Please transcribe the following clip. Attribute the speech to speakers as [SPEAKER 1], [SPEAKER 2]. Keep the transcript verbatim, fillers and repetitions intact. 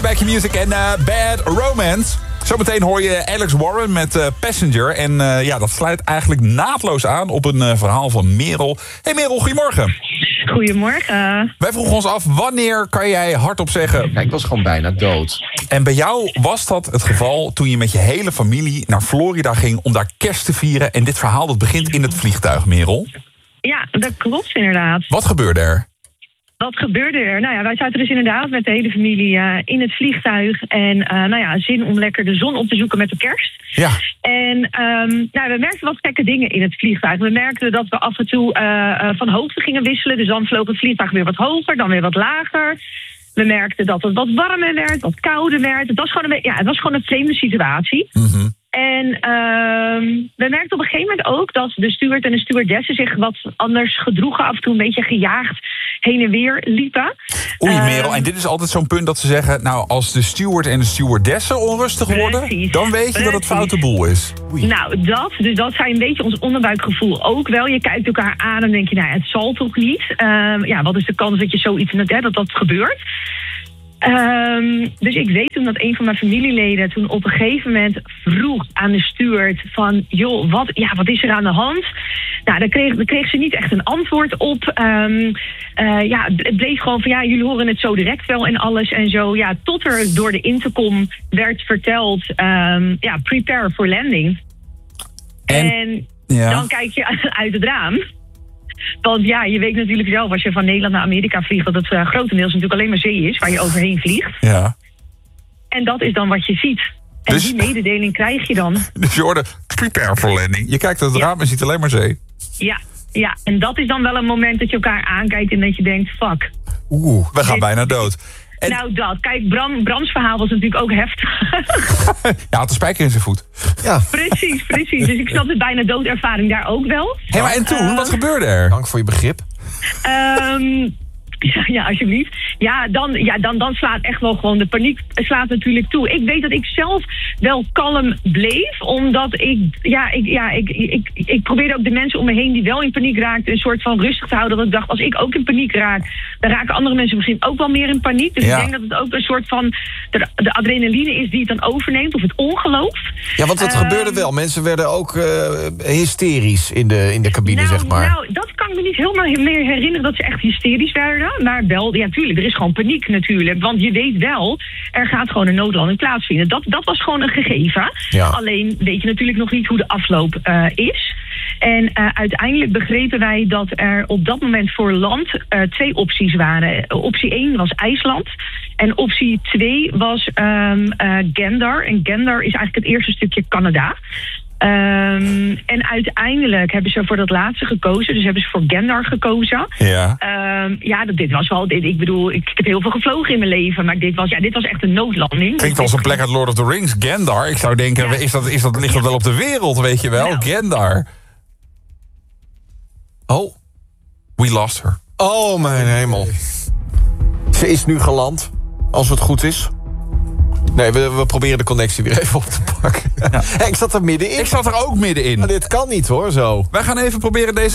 [SPEAKER 1] Back in Music en uh, Bad Romance. Zometeen hoor je Alex Warren met uh, Passenger. En uh, ja, dat sluit eigenlijk naadloos aan op een uh, verhaal van Merel. Hey Merel, goedemorgen.
[SPEAKER 2] Goedemorgen.
[SPEAKER 1] Wij vroegen ons af, wanneer kan jij hardop zeggen...
[SPEAKER 3] Ja, ik was gewoon bijna dood.
[SPEAKER 1] En bij jou was dat het geval toen je met je hele familie naar Florida ging... om daar kerst te vieren. En dit verhaal dat begint in het vliegtuig, Merel.
[SPEAKER 2] Ja, dat klopt inderdaad.
[SPEAKER 1] Wat gebeurde er?
[SPEAKER 2] Wat gebeurde er? Nou ja, wij zaten dus inderdaad met de hele familie uh, in het vliegtuig. En uh, nou ja, zin om lekker de zon op te zoeken met de kerst.
[SPEAKER 1] Ja.
[SPEAKER 2] En um, nou, we merkten wat gekke dingen in het vliegtuig. We merkten dat we af en toe uh, uh, van hoogte gingen wisselen. Dus dan vloog het vliegtuig weer wat hoger, dan weer wat lager. We merkten dat het wat warmer werd, wat kouder werd. Het was gewoon een, ja, het was gewoon een vreemde situatie.
[SPEAKER 1] Mm-hmm.
[SPEAKER 2] En uh, we merkten op een gegeven moment ook dat de steward en de stewardessen zich wat anders gedroegen. Af en toe een beetje gejaagd heen en weer liepen.
[SPEAKER 1] Oei,
[SPEAKER 2] Uh,
[SPEAKER 1] Merel, en dit is altijd zo'n punt dat ze zeggen... nou, als de steward en de stewardessen onrustig worden...
[SPEAKER 2] Precies,
[SPEAKER 1] dan weet je
[SPEAKER 2] precies.
[SPEAKER 1] dat het foute boel is. Oei.
[SPEAKER 2] Nou, dat, dus dat zijn een beetje ons onderbuikgevoel ook wel. Je kijkt elkaar aan en denk je, nou ja, het zal toch niet. Uh, ja, wat is de kans dat je zoiets, hè, dat dat gebeurt? Um, dus ik weet toen dat een van mijn familieleden toen op een gegeven moment vroeg aan de steward van... joh, wat, ja, wat is er aan de hand? Nou, daar kreeg, daar kreeg ze niet echt een antwoord op. Um, uh, ja, het bleef gewoon van ja, jullie horen het zo direct wel en alles en zo. Ja, tot er door de intercom werd verteld, um, ja, prepare for landing. En, en ja. Dan kijk je uit het raam. Want ja, je weet natuurlijk zelf als je van Nederland naar Amerika vliegt... dat het uh, grotendeels natuurlijk alleen maar zee is waar je overheen vliegt.
[SPEAKER 1] Ja.
[SPEAKER 2] En dat is dan wat je ziet. En dus, die mededeling krijg je dan.
[SPEAKER 1] Dus je hoorde prepare for landing. Je kijkt uit het ja. raam en ziet alleen maar zee.
[SPEAKER 2] Ja, ja, en dat is dan wel een moment dat je elkaar aankijkt en dat je denkt, fuck.
[SPEAKER 1] Oeh, we gaan dit, bijna dood.
[SPEAKER 2] En... Nou dat, kijk, Bram, Brams verhaal was natuurlijk ook heftig.
[SPEAKER 1] Ja, had de spijker in zijn voet.
[SPEAKER 3] Ja.
[SPEAKER 2] Precies, precies. Dus ik snap de bijna doodervaring daar ook wel.
[SPEAKER 1] Hé, hey, maar en toen, uh, wat gebeurde er?
[SPEAKER 3] Dank voor je begrip.
[SPEAKER 2] Um, ja, ja, alsjeblieft. Ja, dan, ja dan, dan slaat echt wel gewoon de paniek slaat natuurlijk toe. Ik weet dat ik zelf wel kalm bleef, omdat ik, ja, ik, ja, ik, ik, ik, ik probeerde ook de mensen om me heen die wel in paniek raakten, een soort van rustig te houden. Dat ik dacht, als ik ook in paniek raak, dan raken andere mensen misschien ook wel meer in paniek. Dus ja. ik denk dat het ook een soort van de, de adrenaline is die het dan overneemt, of het ongeloof.
[SPEAKER 3] Ja, want dat uh, gebeurde wel. Mensen werden ook uh, hysterisch in de, in de cabine,
[SPEAKER 2] nou,
[SPEAKER 3] zeg maar.
[SPEAKER 2] Nou, dat kan ik me niet helemaal meer herinneren dat ze echt hysterisch werden. Maar wel, ja, tuurlijk, er is gewoon paniek natuurlijk. Want je weet wel, er gaat gewoon een noodlanding plaatsvinden. Dat, dat was gewoon een gegeven.
[SPEAKER 3] Ja.
[SPEAKER 2] Alleen weet je natuurlijk nog niet hoe de afloop uh, is. En uh, uiteindelijk begrepen wij dat er op dat moment voor land uh, twee opties waren. Optie één was IJsland. En optie twee was um, uh, Gander. En Gander is eigenlijk het eerste stukje Canada. Um, en uiteindelijk hebben ze voor dat laatste gekozen. Dus hebben ze voor Gander gekozen.
[SPEAKER 1] Ja,
[SPEAKER 2] um, ja dit was wel... Dit, ik bedoel, ik, ik heb heel veel gevlogen in mijn leven. Maar dit was, ja, dit was echt een noodlanding.
[SPEAKER 1] Klinkt als een plek uit Lord of the Rings. Gander. Ik zou denken, ja. is dat, is dat, ligt dat wel op de wereld, weet je wel? Nou. Gander. Oh, we lost her.
[SPEAKER 3] Oh, mijn hemel. Ze is nu geland, als het goed is. Nee, we, we proberen de connectie weer even op te pakken. Ja. Hey, ik zat er middenin.
[SPEAKER 1] Ik zat er ook middenin.
[SPEAKER 3] Maar dit kan niet hoor, zo.
[SPEAKER 1] Wij gaan even proberen deze